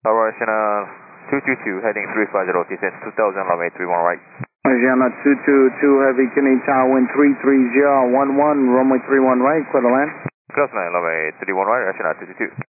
Asiana 222 heading 350, descent 2000, runway 31 right. Asiana 222 Heavy Kennedy Tower, wind 330, 11, runway 31 right, clear to land. Close 9, runway 31 right, Asiana 222.